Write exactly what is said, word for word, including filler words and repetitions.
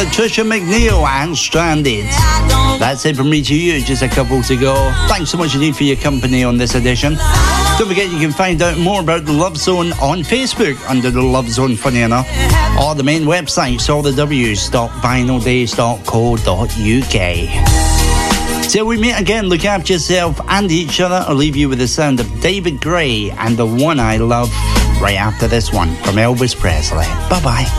Patricia McNeil and Stranded. That's it from me to you, just a couple to go. Thanks so much indeed for your company on this edition. Don't forget you can find out more about the Love Zone on Facebook under the Love Zone, funny enough, or the main website, all the W's, stop vinyl days dot co dot uk. Till we meet again, look after yourself and each other. I'll leave you with the sound of David Gray and The One I Love right after this one from Elvis Presley. Bye-bye.